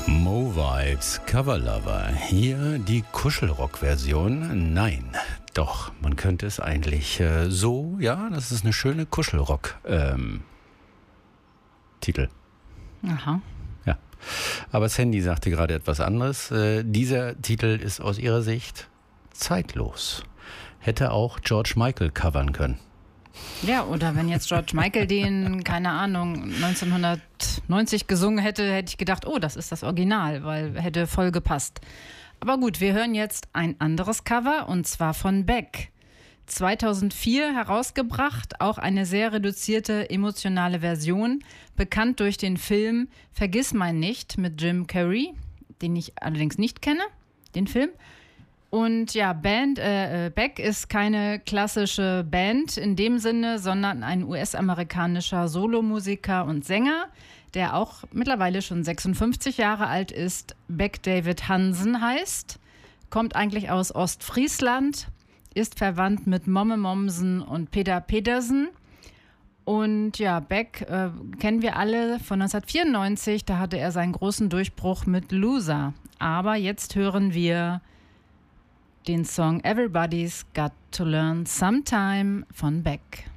Mo Vibes Cover Lover. Hier die Kuschelrock-Version. Nein, doch, man könnte es eigentlich so, ja, das ist eine schöne Kuschelrock-Titel. Aha. Ja, aber Sandy sagte gerade etwas anderes. Dieser Titel ist aus ihrer Sicht zeitlos. Hätte auch George Michael covern können. Ja, oder wenn jetzt George Michael den, keine Ahnung, 1990 gesungen hätte, hätte ich gedacht, oh, das ist das Original, weil hätte voll gepasst. Aber gut, wir hören jetzt ein anderes Cover und zwar von Beck. 2004 herausgebracht, auch eine sehr reduzierte emotionale Version, bekannt durch den Film Vergissmeinnicht mit Jim Carrey, den ich allerdings nicht kenne, den Film. Und ja, Beck ist keine klassische Band in dem Sinne, sondern ein US-amerikanischer Solomusiker und Sänger, der auch mittlerweile schon 56 Jahre alt ist, Beck David Hansen heißt, kommt eigentlich aus Ostfriesland, ist verwandt mit Momme Mommsen und Peter Pedersen. Und ja, Beck kennen wir alle von 1994, da hatte er seinen großen Durchbruch mit Loser. Aber jetzt hören wir den Song Everybody's Got to Learn Sometime von Beck.